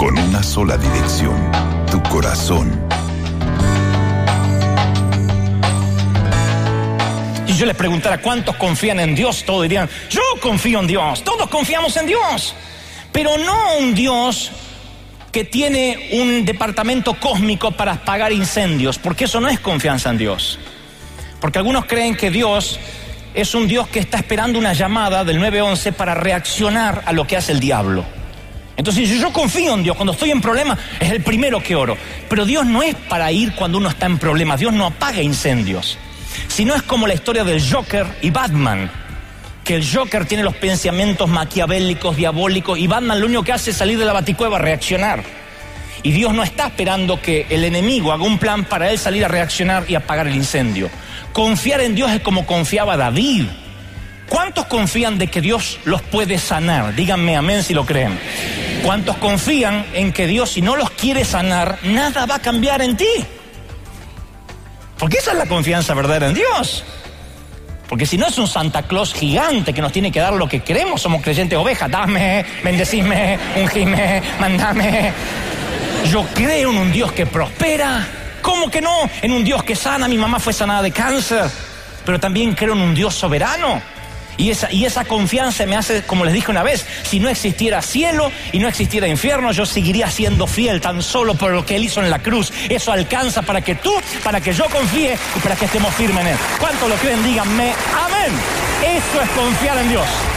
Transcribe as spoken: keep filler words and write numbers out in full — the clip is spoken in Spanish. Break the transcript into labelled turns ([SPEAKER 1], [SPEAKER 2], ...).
[SPEAKER 1] con una sola dirección, tu corazón.
[SPEAKER 2] Si yo les preguntara cuántos confían en Dios, todos dirían, yo confío en Dios, todos confiamos en Dios, pero no un Dios que tiene un departamento cósmico para apagar incendios, porque eso no es confianza en Dios. Porque algunos creen que Dios es un Dios que está esperando una llamada del nueve once para reaccionar a lo que hace el diablo. Entonces, si yo confío en Dios, cuando estoy en problemas, es el primero que oro. Pero Dios no es para ir cuando uno está en problemas. Dios no apaga incendios. Si no, es como la historia del Joker y Batman, que el Joker tiene los pensamientos maquiavélicos, diabólicos, y Batman lo único que hace es salir de la baticueva, reaccionar. Y Dios no está esperando que el enemigo haga un plan para él salir a reaccionar y apagar el incendio. Confiar en Dios es como confiaba David. ¿Cuántos confían de que Dios los puede sanar? Díganme amén si lo creen. ¿Cuántos confían en que Dios, si no los quiere sanar, nada va a cambiar en ti? Porque esa es la confianza verdadera en Dios. Porque si no, es un Santa Claus gigante que nos tiene que dar lo que queremos. Somos creyentes ovejas. Dame, bendecime, ungime, mandame. Yo creo en un Dios que prospera. ¿Cómo que no? En un Dios que sana. Mi mamá fue sanada de cáncer. Pero también creo en un Dios soberano. Y esa, y esa confianza me hace, como les dije una vez, si no existiera cielo y no existiera infierno, yo seguiría siendo fiel tan solo por lo que Él hizo en la cruz. Eso alcanza para que tú, para que yo confíe y para que estemos firmes en Él. ¿Cuántos lo creen? Díganme amén. Eso es confiar en Dios.